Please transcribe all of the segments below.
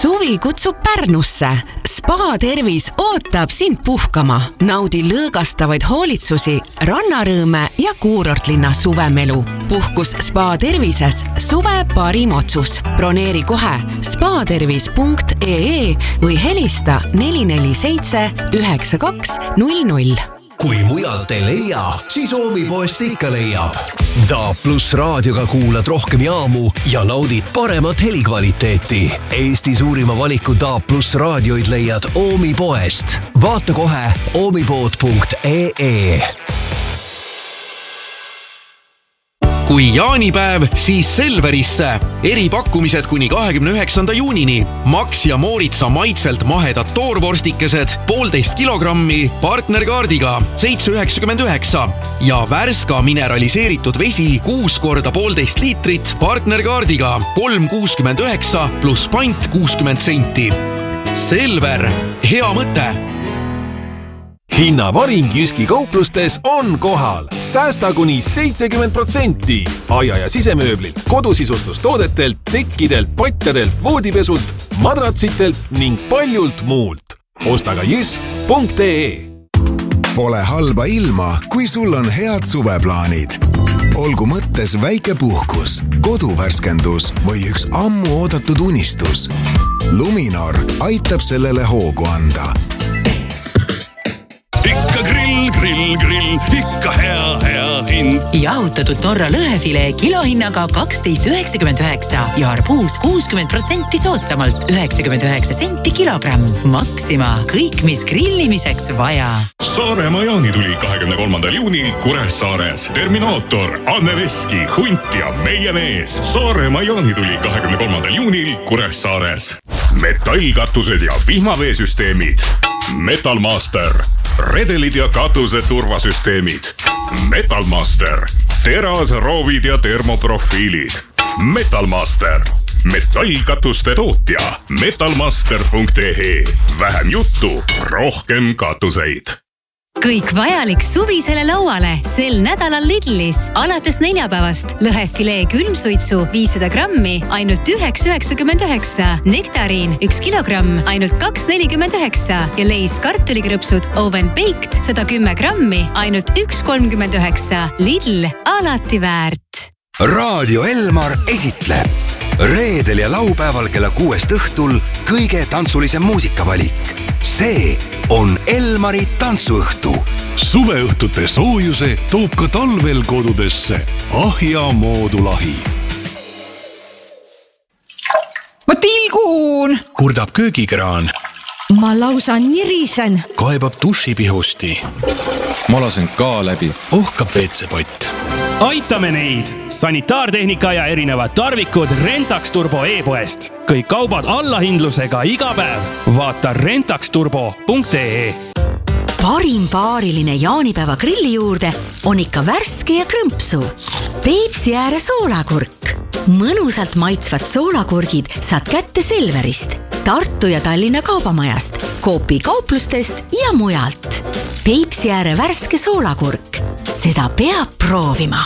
Suvi kutsub Pärnusse. Spa Tervis ootab sind puhkama. Naudi lõõgastavaid hoolitsusi, rannarõõme ja kuurortlinna suvemelu. Puhkus Spa Tervises suve parim otsus. Broneeri kohe spatervis.ee või helista 447 9200. Kui mujalt ei leia, siis Oomipoest ikka leiab. DAB+ raadioga kuulad rohkem jaamu ja naudid paremat helikvaliteeti. Eesti suurima valiku DAB+ raadioid leiad Oomipoest. Vaata kohe oomipood.ee. Kui jaanipäev, siis Selverisse. Eripakkumised kuni 29. juunini. Max ja Mooritsa maitselt mahedad toorvorstikesed 1,5 kilogrammi partnerkaardiga 7,99 ja Värska mineraliseeritud vesi 6 korda 1,5 liitrit partnerkaardiga 3,69 pluss pant 60 senti. Selver, hea mõte! Hinnavaring Jyski kauplustes on kohal. Säästa kuni 70%. Aia- ja sisemööblilt, kodusisustustoodetelt, tekkidelt, patjadelt, voodipesult, madratsitelt ning paljult muult. Osta ka jysk.ee. Pole halba ilma, kui sul on head suveplaanid. Olgu mõttes väike puhkus, koduvärskendus või üks ammu oodatud unistus. Luminor aitab sellele hoogu anda. Ikka grill, ikka hea hind. Jahutatud Norra lõhefilee kilohinnaga 12,99 ja arbuus 60% soodsamalt 99 senti kilogramm. Maxima, kõik mis grillimiseks vaja. Saaremaa jaanituli 23. juunil Kuressaares. Terminaator, Anne Veski, Hunt ja meie mees. Saaremaa jaanituli 23. juunil Kuressaares. Metallkatused ja vihmaveesüsteemid. Metalmaster. Redelid ja katuse turvasüsteemid. Metalmaster. Terasroovid ja termoprofiilid. Metalmaster. Metallkatuste tootja. Metalmaster.ee. Vähem juttu, rohkem katuseid. Kõik vajalik suvisele lauale sel nädalal Lidlis. Alates neljapäevast lõhefilee külmsuitsu 500 grammi ainult 9,99, nektariin 1 kilogramm ainult 2,49 ja leis kartulikrõpsud Oven Baked 110 grammi ainult 1,39. Lidl, alati väärt. Raadio Elmar esitleb reedel ja laupäeval kella 6 õhtul kõige tantsulisem muusikavalik. See on Elmari tantsuõhtu. Suveõhtute soojuse toob ka talvel kodudesse Ahja moodulahi. Ma tilgun! Kurdab köögikraan. Ma lausa nirisen. Kaebab dušipihusti. Ma lasen ka läbi. Ohkab WC-pott. Aitame neid! Sanitaartehnika ja erinevad tarvikud Rentax Turbo e-poest. Kõik kaubad allahindlusega iga päev. Vaata rentaxturbo.ee. Parim paariline jaanipäeva grilli juurde on ikka värske ja krõmpsu. Peipsi ääre soolakurk. Mõnusalt maitsvad soolakurgid saad kätte Selverist, Tartu ja Tallinna kaubamajast, Coopi kauplustest ja mujalt. Peipsi ääre värske soolakurk. Seda peab proovima.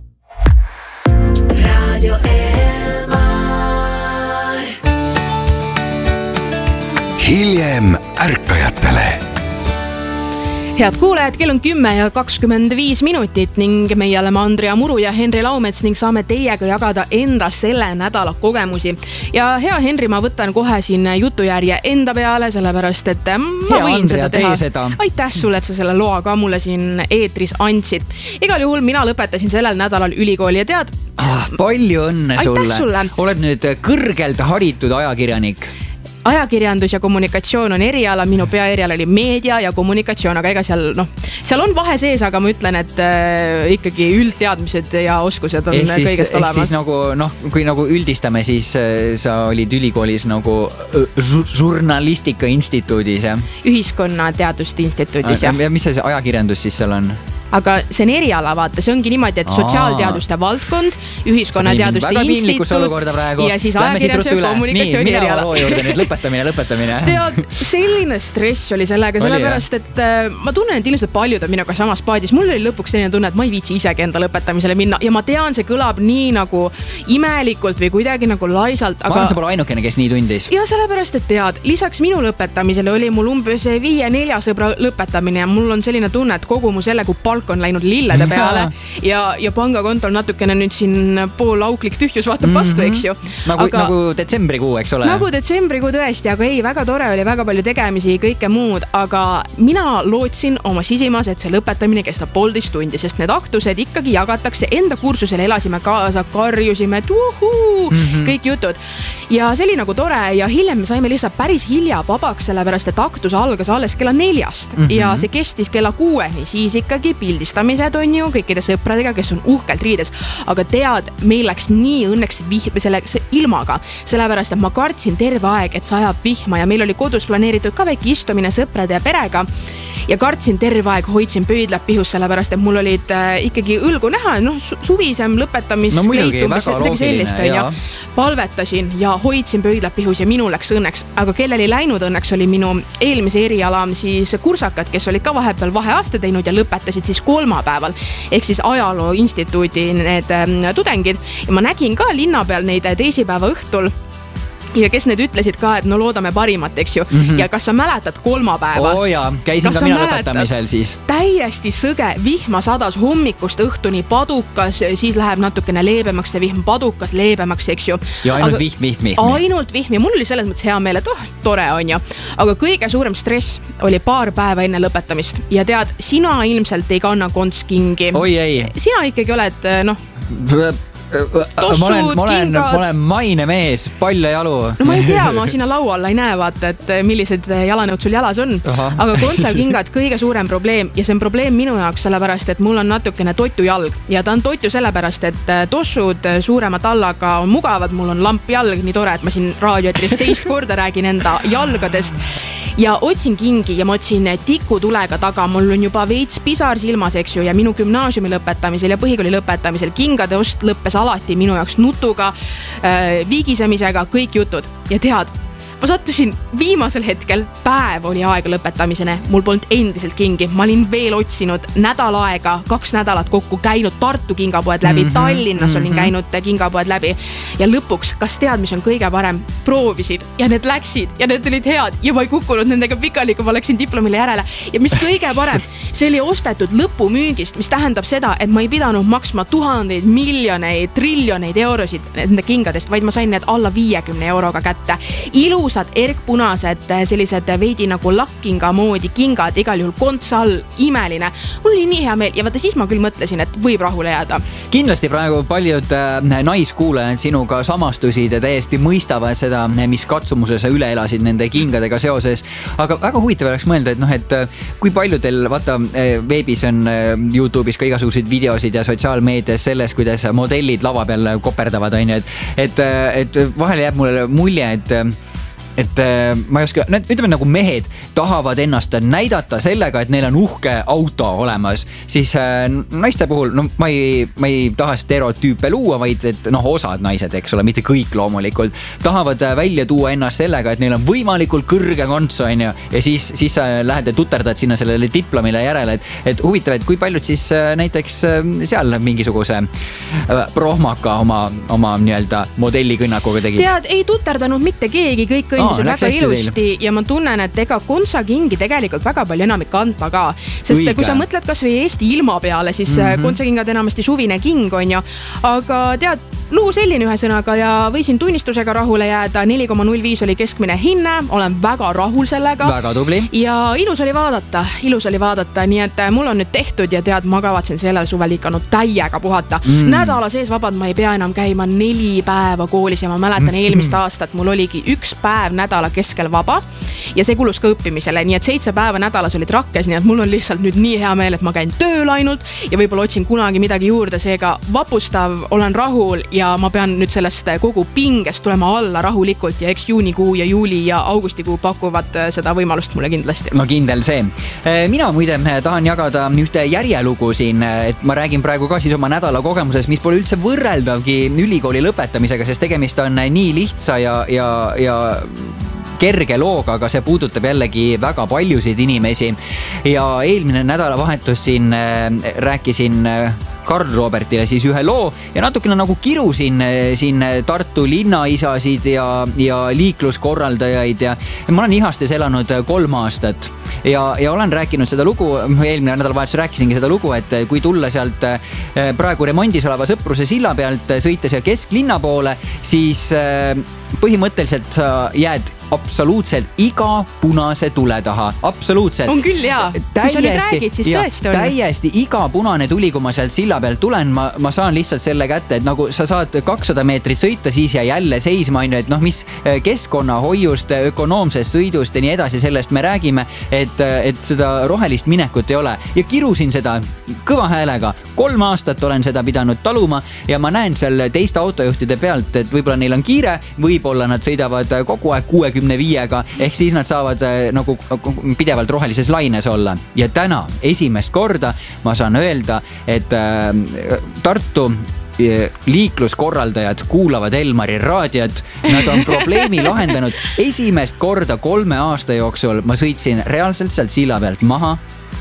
Radio Elmar. Hiljem ärkajatele. Head kuulajad, kell on 10:25 ning meie oleme Andrea Muru ja Henri Laumets ning saame teiega jagada enda selle nädala kogemusi. Ja hea Henri, ma võtan kohe siin jutujärje enda peale, sellepärast et ma võin Andrea, seda teha. Aitäh sulle, et sa selle loa ka mulle siin eetris andsid. Igal juhul mina lõpetasin sellel nädalal ülikooli ja tead... Palju õnne sulle. Sulle. Oled nüüd kõrgelt haritud ajakirjanik. Ajakirjandus ja kommunikatsioon on eriala, minu peaerial oli meedia ja kommunikatsioon, aga ega seal on vahe sees, aga ma ütlen, et ikkagi üldteadmised ja oskused on kõigest olemas. Siis nagu, kui nagu üldistame, siis sa olid ülikoolis nagu žurnalistika instituudis, jah? Ühiskonnateaduste instituudis, jah. Ja mis see ajakirjandus siis seal on? aga see on eriala, vaata, see ongi niimoodi, et sotsiaalteaduste valdkond, ühiskonnateaduste instituut ja siis ajakirjanduse ja kommunikatsiooni eriala. Lõpetamine. Tead, selline stress oli sellega, sellepärast, et ma tunnen, et ilmselt paljud on minuga samas paadis. Mul oli lõpuks selline tunne, et ma ei viitsi isegi enda lõpetamisele minna ja ma tean, see kõlab nii nagu imelikult või kuidagi nagu laisalt. Ma olen see pole ainukene, kes nii tundis. Ja sellepärast, et tead, lisaks minu lõpetamisele oli mul umbes 5-4 sõbra lõpetamine ja mul on selline tunne, et kogu mu selle kui palk on läinud lillede peale ja pangakontol natukene nüüd siin pool auklik tühjus vaatab vastu, eks ju. Nagu detsembrikuu, eks ole? Nagu detsembrikuu tõesti, aga ei, väga tore oli, väga palju tegemisi, kõike muud, aga mina lootsin oma sisimas, et see lõpetamine kestab 1,5 tundi, sest need aktused ikkagi jagatakse, enda kursusel elasime kaasa, karjusime, kõik jutud. Ja see oli nagu tore ja hiljem me saime lihtsalt päris hilja vabaks, sellepärast, et aktus algas alles kella 4 ja see kestis kella 6, siis ikkagi pildistamised on ju kõikide sõpradega, kes on uhkelt riides. Aga tead, meil läks nii õnneks selle ilmaga, sellepärast, et ma kartsin terve aeg, et sajab vihma ja meil oli kodus planeeritud ka väike istumine sõprade ja perega ja kartsin terve aeg, hoidsin pöidlad pihus, sellepärast, et mul olid ikkagi õlgu näha, suvisem lõpetamiskleit sellist, ja palvetasin ja hoidsin pöidlad pihus ja minu läks õnneks, aga kellel ei läinud õnneks oli minu eelmise eriala siis kursakad, kes olid ka vahepeal vaheaasta teinud ja lõpetasid siis kolmapäeval ehk siis ajaloo instituudi need tudengid ja ma nägin ka linna peal neid teisipäeva õhtul ja kes need ütlesid ka, et no loodame parimat, eks ju. Ja kas sa mäletad kolmapäeva? Käisin ka mina lõpetamisel siis. Täiesti sõge, vihma sadas hommikust õhtuni, padukas, siis läheb natukene leebemaks see vihm, padukas leebemaks, eks ju. Ja ainult vihm. Ainult vihm ja mul oli selles mõttes hea meel, et tore on ju. Aga kõige suurem stress oli paar päeva enne lõpetamist ja tead, sina ilmselt ei kanna kontskingi. Sina ikkagi oled, ma olen maine mees, palja jalu. No ma ei tea, ma sinna laua alla ei näe vaata, et millised jalanõud sul jalas on. Aga kontsakingad kõige suurem probleem ja see on probleem minu jaoks sellepärast, et mul on natukene totu jalg ja ta on totu sellepärast, et tossud suurema tallaga on mugavad, mul on lamp jalg, nii tore, et ma siin raadioetris teist korda räägin enda jalgadest ja otsin kingi ja ma otsin tikutulega taga, mul on juba veits pisar silmas, eks ju, ja minu gümnaasiumi lõpetamisel ja põhikooli lõpetamisel kingade ost lõppes alati minu jaoks nutuga, viigisemisega, kõik jutud ja tead, ma sattusin viimasel hetkel, päev oli aega lõpetamisene, mul polnud endiselt kingi, ma olin veel otsinud nädal aega, 2 nädalat kokku käinud Tartu kingapoed läbi, Tallinnas olin käinud kingapoed läbi ja lõpuks, kas tead, mis on kõige parem? Proovisin ja need läksid ja need olid head ja ma ei kukkunud nendega pikali, kui ma läksin diplomile järele ja mis kõige parem, see oli ostetud lõpumüügist, mis tähendab seda, et ma ei pidanud maksma tuhandeid, miljoneid, triljoneid eurosid nende kingadest, vaid ma sain need alla 50 euroga kätte. Ilusad erkpunased, sellised veidi nagu lakkinga moodi kingad, igal juhul kontsal, imeline. Mul oli nii hea meel ja vaata siis ma küll mõtlesin, et võib rahule jääda. Kindlasti praegu paljud naiskuulajad sinuga samastusid ja täiesti mõistavad seda, mis katsumuse sa üle elasid nende kingadega seoses. Aga väga huvitav oleks mõelda, et kui paljudel, vaata, veebis on YouTube'is ka igasuguseid videosid ja sotsiaalmeedias selles, kuidas modellid lava peal koperdavad, on ju, et vahel jääb mulle mulje, et ma ei oska, ütleme nagu mehed tahavad ennast näidata sellega, et neil on uhke auto olemas, siis naiste puhul, ma ei taha stereotüüpe luua, vaid et osad naised, eks ole, mitte kõik loomulikult, tahavad välja tuua ennast sellega, et neil on võimalikult kõrge konts, on ju, ja siis sa lähed ja tuterdad sinna sellele diplomile järele, et huvitav, et kui paljud siis näiteks seal mingisuguse prohmaka oma nii-öelda modellikõnnakuga tegid? Tead, ei tuterdanud mitte keegi, kõik väga ilusti ja ma tunnen, et ega kontsakingi tegelikult väga palju enam ei kanta ka, sest kui sa mõtled kas või Eesti ilma peale, siis kontsakingad enamasti suvine king on ju, aga tead, lugu selline ühe sõnaga ja võisin tunnistusega rahule jääda, 4,05 oli keskmine hinne, olen väga rahul sellega. Väga tubli. Ja ilus oli vaadata, nii et mul on nüüd tehtud ja tead, ma kavatsen sellel suvel ikka täiega puhata. Nädala sees vabad ma ei pea enam käima 4 päeva koolis ja ma mäletan eelmist aastat, mul oligi 1 päev nädala keskel vaba ja see kulus ka õppimisele, nii et 7 päeva nädalas olid rakkes, nii et mul on lihtsalt nüüd nii hea meel, et ma käin tööl ainult ja võib-olla otsin kunagi midagi juurde, seega vapustav, olen rahul ja ma pean nüüd sellest kogu pingest tulema alla rahulikult ja eks juunikuu ja juuli ja augustikuu pakuvad seda võimalust mulle kindlasti. No kindel see. Mina muide tahan jagada ühte järjelugu siin, et ma räägin praegu ka siis oma nädala kogemuses, mis pole üldse võrreldavgi ülikooli lõpetamisega, sest tegemist on nii lihtsa ja kerge looga, aga see puudutab jällegi väga paljusid inimesi. Ja eelmine nädalavahetus siin rääkisin Karl Robertile siis ühe loo ja natukene nagu kirusin siin Tartu linnaisasid ja liikluskorraldajaid ja ma olen Ihastes elanud 3 aastat ja olen rääkinud seda lugu, eelmine nädalavahetus rääkisingi seda lugu, et kui tulla sealt praegu remondis oleva Sõpruse silla pealt, sõita seal kesklinna poole, siis põhimõtteliselt jääd absoluutselt iga punase tule taha. Absoluutselt. On küll, jaa. Kui sa nüüd räägid, siis tõesti on. Täiesti iga punane tuli, kui ma sealt silla pealt tulen, ma saan lihtsalt selle kätte, et nagu sa saad 200 meetrit sõita, siis ja jälle seisma, et mis keskkonnahoiust, ökonoomsest sõidust ja nii edasi, sellest me räägime, et seda rohelist minekut ei ole. Ja kirusin seda kõva häälega. 3 aastat olen seda pidanud taluma ja ma näen seal teiste autojuhtide pealt, et võib-olla neil on kiire, võib-olla nad sõidavad kogu aeg 65-ga, ehk siis nad saavad nagu pidevalt rohelises laines olla. Ja täna esimest korda ma saan öelda, et Tartu liikluskorraldajad kuulavad Elmari raadiot, nad on probleemi lahendanud esimest korda 3 aasta jooksul. Ma sõitsin reaalselt sealt silla pealt maha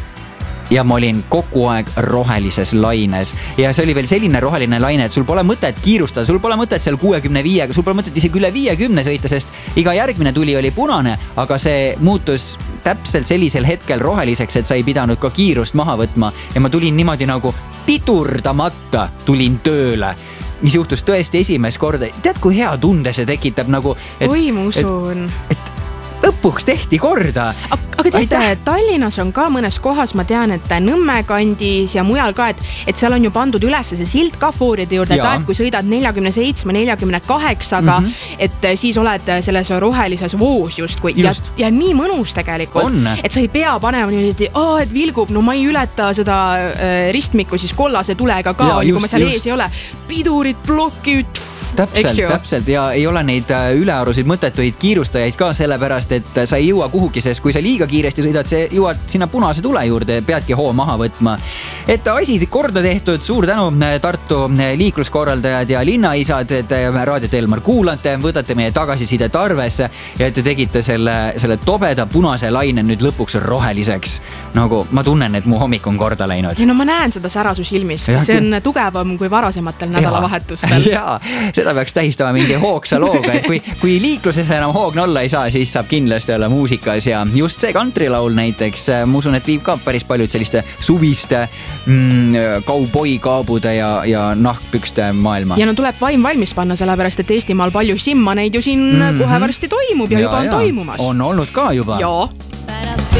ja ma olin kogu aeg rohelises laines. Ja see oli veel selline roheline laine, et sul pole mõtet kiirustada, sul pole mõtet seal 65-ga, sul pole mõtet isegi üle 50 sõita, sest iga järgmine tuli oli punane, aga see muutus täpselt sellisel hetkel roheliseks, et sa ei pidanud ka kiirust maha võtma. Ja ma tulin niimoodi nagu pidurdamata tulin tööle, mis juhtus tõesti esimest korda. Tead, kui hea tunde see tekitab nagu... Oi, ma usun. Lõpuks tehti korda. Aga teate, Tallinnas on ka mõnes kohas, ma tean, et Nõmme kandis ja mujal ka, et seal on ju pandud üles see silt ka fooride juurde, et kui sõidad 47, 48-ga, et siis oled selles rohelises voos justkui. Ja nii mõnus tegelikult, et sa ei pea panema niimoodi, et vilgub, no ma ei ületa seda ristmikku siis kollase tulega ka, kui ma seal ees ei ole. Pidurid, plokid, Täpselt ja ei ole neid ülearusid mõttetuid kiirustajaid ka sellepärast, et sa ei jõua kuhugi, sest kui sa liiga kiiresti sõidad, see jõuad sinna punase tule juurde, peadki hoo maha võtma. Et asi korda tehtud, suur tänu Tartu liikluskorraldajad ja linnaisad, et raadiot Elmar kuulate, võtate meie tagasisidet arvesse ja et te tegite selle tobeda punase laine nüüd lõpuks roheliseks. Nagu ma tunnen, et mu hommik on korda läinud. Ja no ma näen seda särasu silmist, see on tugevam kui varasematel nädalavahetustel. Jaa, seda peaks tähistama mingi hoogsa looga, et kui liikluses enam hoogne olla ei saa, siis saab kindlasti olla muusikas ja just see kantrilaul näiteks, ma usun, et viib ka päris paljud selliste suviste kauboi-kaabude ja nahkpükste maailma. Ja no tuleb vaim valmis panna, sellepärast, et Eestimaal palju simma neid ju siin kohe varsti toimub ja juba on toimumas. On olnud ka juba. Jaa.